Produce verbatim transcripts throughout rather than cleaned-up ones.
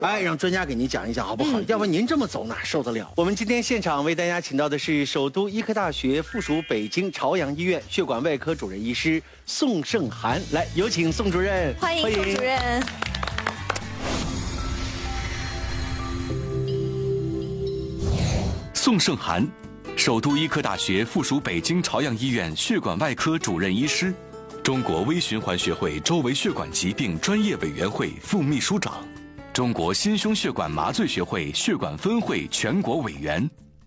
哎，让专家给您讲一讲好不好？嗯、要不您这么走哪受得了？我们今天现场为大家请到的是首都医科大学附属北京朝阳医院血管外科主任医师宋胜涵，来有请宋主任， 欢迎宋主任。 宋胜涵，首都医科大学附属北京朝阳医院血管外科主任医师，中国微循环学会周围血管疾病专业委员会副秘书长。中国心胸血管麻醉学会血管分会全国委员。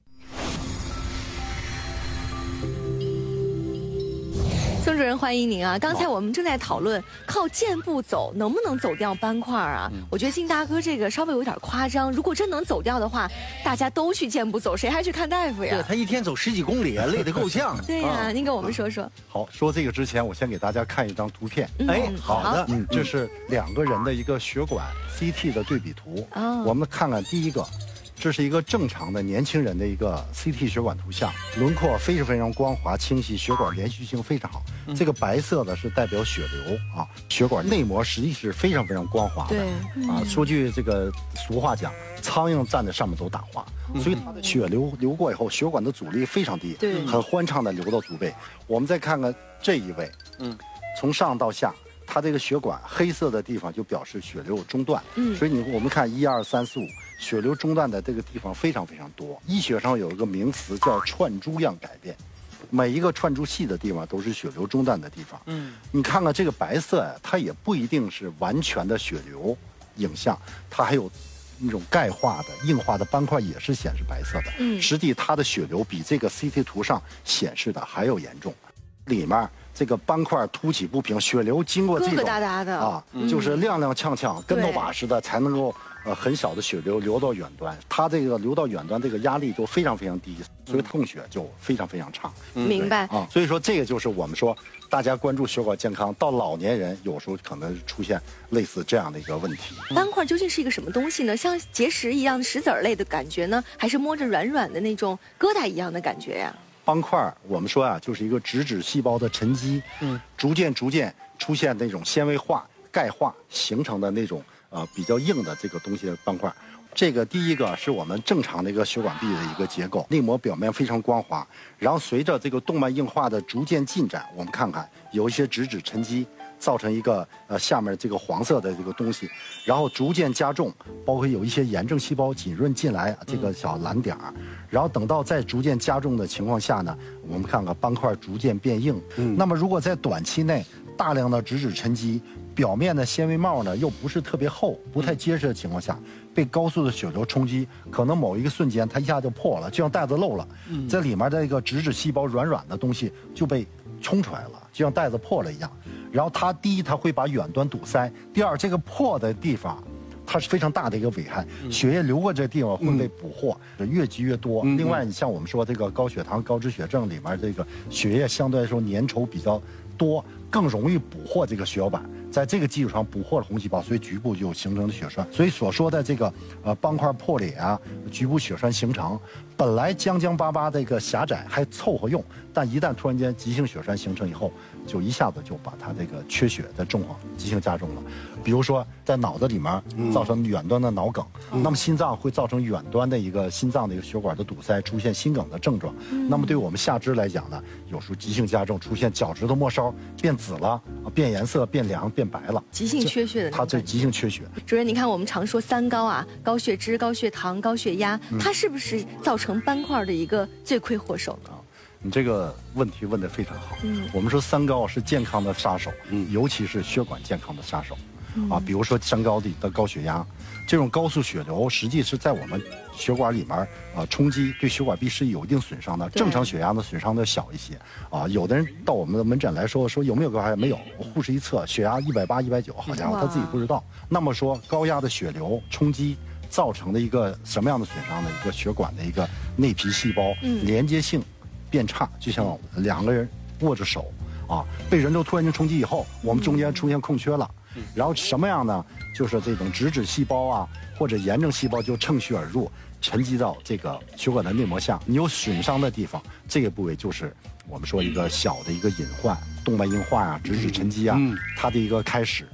宋主任，欢迎您啊！刚才我们正在讨论靠健步走能不能走掉斑块啊？嗯、我觉得金大哥这个稍微有点夸张。如果真能走掉的话，大家都去健步走，谁还去看大夫呀？ 对，他一天走十几公里，累得够呛。 对呀、啊，您给我们说说。 好，说这个之前，我先给大家看一张图片。 嗯、 哎，好的， 嗯，这是两个人的一个血管 C T 的对比图。哦，我们看看第一个。这是一个正常的年轻人的一个 C T 血管图像，轮廓非常非常光滑清晰，血管连续性非常好。嗯、这个白色的是代表血流啊，血管内膜实际是非常非常光滑的。 对，嗯、 啊，说句这个俗话讲，苍蝇站在上面都打滑，嗯、所以它的血流流过以后，血管的阻力非常低， 对， 很欢畅的流到足背。我们再看看这一位，嗯，从上到下。它这个血管黑色的地方就表示血流有中断，嗯，所以你我们看一二三四五，血流中断的这个地方非常非常多。医学上有一个名词叫串珠样改变，每一个串珠细的地方都是血流中断的地方。嗯，你看看这个白色呀，它也不一定是完全的血流影像，它还有那种钙化的硬化的斑块也是显示白色的。嗯，实际它的血流比这个 C T 图上显示的还要严重，里面。这个斑块凸起不平，血流经过这种疙疙瘩瘩的啊，嗯、就是踉踉跄跄、跟头把似的，才能够呃很小的血流流到远端。它这个流到远端，这个压力就非常非常低，所以供血就非常非常差。 嗯、明白啊，所以说这个就是我们说大家关注血管健康，到老年人有时候可能出现类似这样的一个问题。 斑块究竟是一个什么东西呢？像结石一样的石子儿类的感觉呢，还是摸着软软的那种疙瘩一样的感觉呀？ 斑块我们说啊，就是一个脂质细胞的沉积，嗯，逐渐逐渐出现那种纤维化、钙化形成的那种呃比较硬的这个东西的斑块。这个第一个是我们正常的一个血管壁的一个结构，内膜表面非常光滑，然后随着这个动脉硬化的逐渐进展，我们看看有一些脂质沉积。造成一个呃下面这个黄色的这个东西，然后逐渐加重，包括有一些炎症细胞浸润进来这个小蓝点儿，然后等到再逐渐加重的情况下呢，我们看看斑块逐渐变硬。嗯，那么如果在短期内大量的脂质沉积，表面的纤维帽呢又不是特别厚、不太结实的情况下，被高速的血流冲击，可能某一个瞬间它一下就破了，就像袋子漏了，在里面的一个脂质细胞软软的东西就被冲出来了，就像袋子破了一样。然后它第一，它会把远端堵塞；第二，这个破的地方，它是非常大的一个危害，血液流过这个地方会被捕获，嗯、越积越多。嗯、另外，你像我们说这个高血糖、高脂血症里面这个血液相对来说粘稠比较多，更容易捕获这个血小板，在这个基础上捕获了红细胞，所以局部就形成了血栓。所以所说的这个呃斑块破裂啊，局部血栓形成，本来将将巴巴的一个狭窄还凑合用，但一旦突然间急性血栓形成以后，就一下子就把它这个缺血的状况急性加重了。比如说在脑子里面造成远端的脑梗，嗯、那么心脏会造成远端的一个心脏的一个血管的堵塞，出现心梗的症状。嗯、那么对我们下肢来讲呢，有时候急性加重，出现脚趾头末梢变紫了，变颜色、变凉、变白了， 急性缺血的那种。 它这急性缺血。 主任，你看我们常说三高啊，高血脂、高血糖、高血压，嗯、它是不是造成斑块的一个罪魁祸首呢？ 你这个问题问得非常好。嗯，我们说三高是健康的杀手，嗯，尤其是血管健康的杀手。嗯、啊，比如说三高里的高血压，这种高速血流实际是在我们血管里面啊冲击，对血管壁是有一定损伤的。正常血压呢损伤的小一些。啊，有的人到我们的门诊来说说有没有高血压？没有，护士一测血压一百八、一百九，好家伙，他自己不知道。那么说高压的血流冲击造成的一个什么样的损伤呢？一个血管的一个内皮细胞、嗯、连接性变差，就像两个人握着手啊，被人流突然间冲击以后，我们中间出现空缺了。嗯、然后什么样呢？就是这种脂质细胞啊，或者炎症细胞就趁虚而入，沉积到这个血管的内膜下。你有损伤的地方，这个部位就是我们说一个小的一个隐患，动脉硬化啊、脂质沉积啊，嗯、它的一个开始。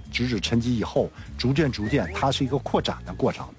直指沉积以后，逐渐逐渐它是一个扩展的过程。